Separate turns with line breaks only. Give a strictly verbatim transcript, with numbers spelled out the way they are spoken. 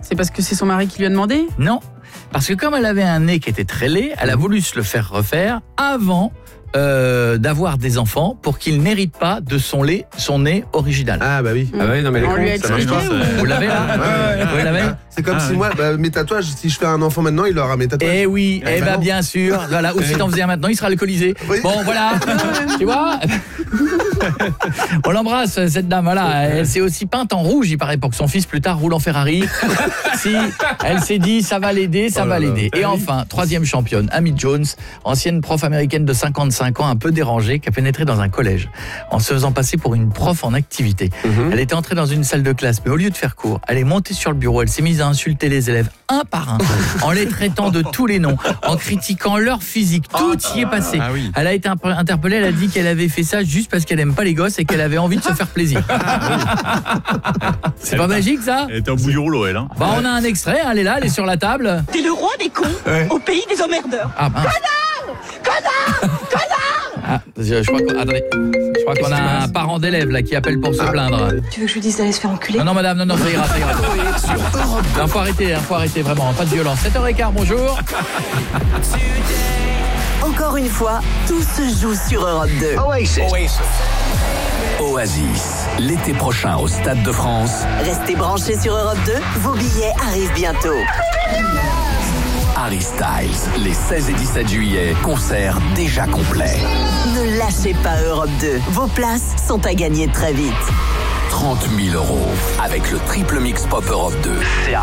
C'est parce que c'est son mari qui lui a demandé ?
Non, parce que comme elle avait un nez qui était très laid, elle a voulu se le faire refaire avant euh, d'avoir des enfants pour qu'il n'hérite pas de son lait, son nez original.
Ah bah oui.
Mmh.
Ah bah oui, non mais les
On lui a
cons, ça marche
expliqué
pas.
ou-
Vous l'avez là
Ouais, ouais.
Vous l'avez
C'est comme
Ah,
si
ouais.
moi, bah, mes tatouages, si je fais un enfant maintenant, il aura mes tatouages.
Eh oui,
Eh
eh
ben
ben
non.
bien sûr. Voilà, ou si t'en faisais un maintenant, il sera alcoolisé.
Oui.
Bon, voilà. Tu vois. On l'embrasse, cette dame. Voilà, elle s'est aussi peinte en rouge, il paraît, pour que son fils plus tard roule en Ferrari. Si elle s'est dit, ça va l'aider, ça
Oh
va
là là.
l'aider. Et enfin, troisième championne, Amy Jones, ancienne prof américaine de cinquante-cinq ans, un peu dérangée, qui a pénétré dans un collège en se faisant passer pour une prof en activité.
Mhm.
Elle était entrée dans une salle de classe, mais au lieu de faire cours, elle est montée sur le bureau, elle s'est mise à insulter les élèves un par un, en les traitant de tous les noms, en critiquant leur physique, tout y est passé.
Ah oui.
Elle a été imp- interpellée, elle a dit qu'elle avait fait ça juste parce qu'elle aime pas les gosses et qu'elle avait envie de se faire plaisir. C'est pas magique ça ?
Elle était au bout du rouleau, elle. Hein.
Bah on a un extrait, elle est là, elle est sur la table.
T'es le roi des cons au pays des emmerdeurs.
Ah, mince. Ah, je, je crois qu'on, attendez, je crois qu'on a un parent d'élève là qui appelle pour se plaindre.
Tu veux que je lui dise d'aller se faire enculer?
Non, non, madame, non, non, ça ira, ça ira. Non, faut arrêter, hein, faut arrêter, vraiment, pas de violence. sept heures quinze, bonjour.
Encore une fois, tout se joue sur Europe deux.
Oasis, l'été prochain au Stade de France.
Restez branchés sur Europe deux, vos billets arrivent bientôt.
Harry Styles, les seize et dix-sept juillet, concert déjà complet.
Ne lâchez pas Europe deux, vos places sont à gagner très vite.
trente mille euros avec le triple mix Pop Europe deux. C'est à